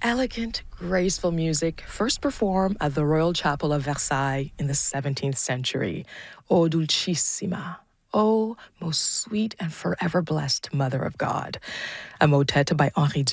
elegant, graceful music first performed at the Royal Chapel of Versailles in the 17th century. O Dulcissima. O most sweet and forever blessed Mother of God. A motet by Henri